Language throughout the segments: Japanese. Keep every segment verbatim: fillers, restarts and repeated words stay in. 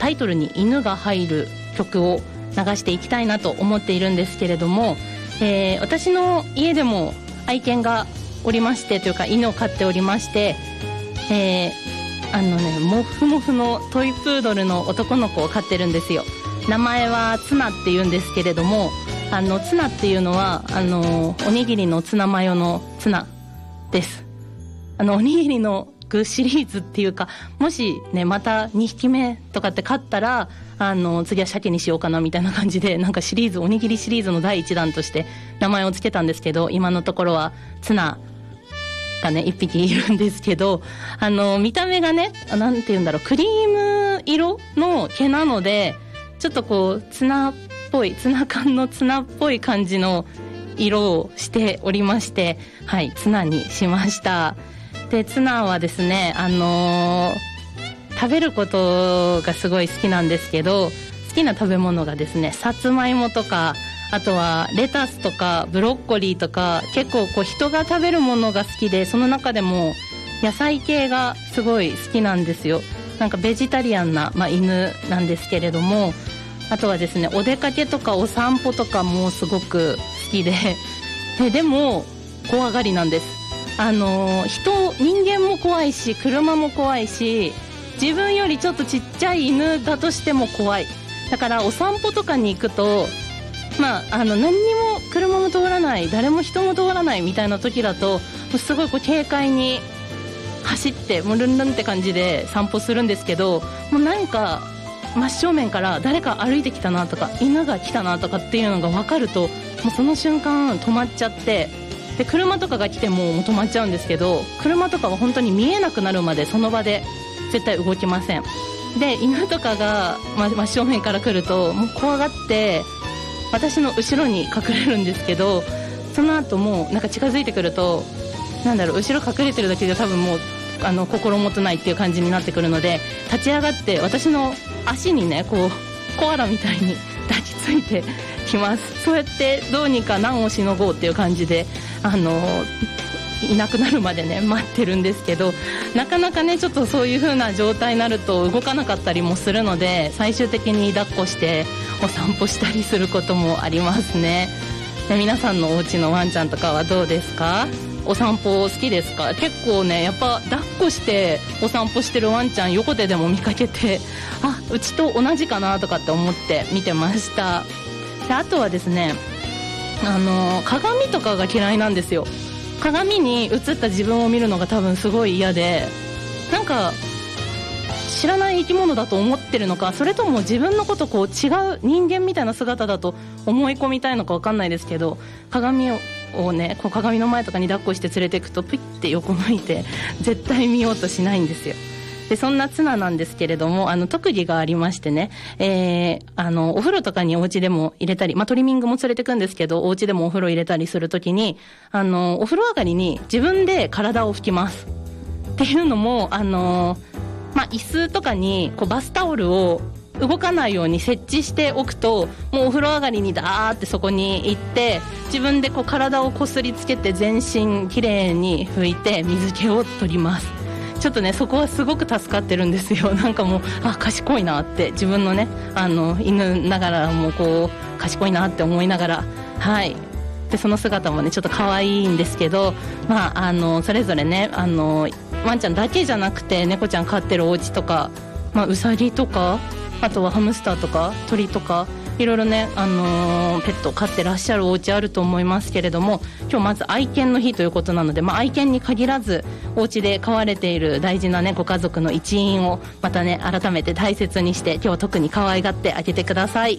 タイトルに犬が入る曲を流していきたいなと思っているんですけれども、えー、私の家でも愛犬がおりましてというか犬を飼っておりまして、えー、あのねモフモフのトイプードルの男の子を飼ってるんですよ。名前はツナっていうんですけれども、あのツナっていうのはあのおにぎりのツナマヨのツナです。あのおにぎりの具シリーズっていうか、もしねまたにひきめとかって飼ったらあの次は鮭にしようかなみたいな感じで、なんかシリーズおにぎりシリーズのだいいちだんとして名前をつけたんですけど、今のところはツナがねいっぴきいるんですけど、あの見た目がねなんていうんだろう、クリーム色の毛なのでちょっとこうツナっぽいツナ缶のツナっぽい感じの色をしておりまして、はいツナにしました。でツナはですね、あのー、食べることがすごい好きなんですけど、好きな食べ物がですねさつまいもとか、あとはレタスとかブロッコリーとか、結構こう人が食べるものが好きで、その中でも野菜系がすごい好きなんですよ。なんかベジタリアンな、まあ、犬なんですけれども、あとはですねお出かけとかお散歩とかもすごく好きで、で, でも怖がりなんです。あの人人間も怖いし車も怖いし、自分よりちょっとちっちゃい犬だとしても怖い。だからお散歩とかに行くと、まあ、あの何にも車も通らない、誰も人も通らないみたいな時だとすごいこう軽快に走ってもうルンルンって感じで散歩するんですけど、もう何か真正面から誰か歩いてきたなとか犬が来たなとかっていうのが分かると、もうその瞬間止まっちゃって、で車とかが来てももう止まっちゃうんですけど、車とかは本当に見えなくなるまでその場で絶対動きません。で犬とかが、ま、真正面から来るともう怖がって私の後ろに隠れるんですけど、その後もうなんか近づいてくると、なんだろう、後ろ隠れてるだけで多分もうあの心もとないっていう感じになってくるので、立ち上がって私の足にねこうコアラみたいに抱きついてきます。そうやってどうにか難をしのごうっていう感じで、あのいなくなるまでね待ってるんですけど、なかなかねちょっとそういう風な状態になると動かなかったりもするので、最終的に抱っこしてお散歩したりすることもありますね。で皆さんのお家のワンちゃんとかはどうですか？お散歩好きですか？結構ねやっぱ抱っこしてお散歩してるワンちゃん横ででも見かけて、あ、うちと同じかなとかって思って見てました。であとはですね、あの鏡とかが嫌いなんですよ。鏡に映った自分を見るのが多分すごい嫌で、なんか知らない生き物だと思ってるのか、それとも自分のことこう違う人間みたいな姿だと思い込みたいのか分かんないですけど、鏡ををねこう鏡の前とかに抱っこして連れていくとピッて横向いて絶対見ようとしないんですよ。でそんなツナなんですけれども、あの特技がありましてね、えー、あのお風呂とかにお家でも入れたり、まあ、トリミングも連れてくんですけど、お家でもお風呂入れたりするときに、あのお風呂上がりに自分で体を拭きます。っていうのもあの、まあ、椅子とかにこうバスタオルを動かないように設置しておくと、もうお風呂上がりにダーってそこに行って自分でこう体をこすりつけて全身きれいに拭いて水気を取ります。ちょっとねそこはすごく助かってるんですよ。なんかもうあ賢いなって自分のねあの犬ながらもこう賢いなって思いながら、はいでその姿もねちょっと可愛いんですけど、まああのそれぞれねあのワンちゃんだけじゃなくて猫ちゃん飼ってるお家とか、まあ、ウサギとかあとはハムスターとか鳥とかいろいろね、あのー、ペットを飼ってらっしゃるお家あると思いますけれども、今日まず愛犬の日ということなので、まあ、愛犬に限らずお家で飼われている大事なねご家族の一員をまたね改めて大切にして今日は特に可愛がってあげてください。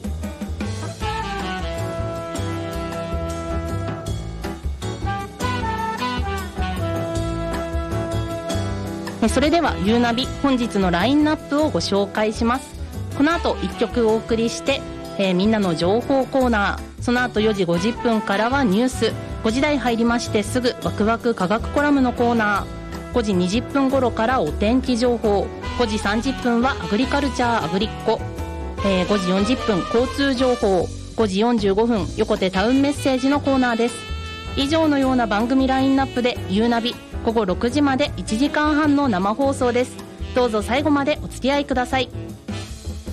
それではゆうナビ本日のラインナップをご紹介します。この後いっきょくお送りして、えー、みんなの情報コーナー、その後よじごじゅっぷんからはニュース、ごじ台入りましてすぐワクワク科学コラムのコーナー、ごじにじゅっぷん頃からお天気情報、ごじさんじゅっぷんはアグリカルチャーアグリッコ、えー、ごじよんじゅっぷん交通情報、ごじよんじゅうごふん横手タウンメッセージのコーナーです。以上のような番組ラインナップでゆうナビごごろくじまでいちじかんはんの生放送です。どうぞ最後までお付き合いください。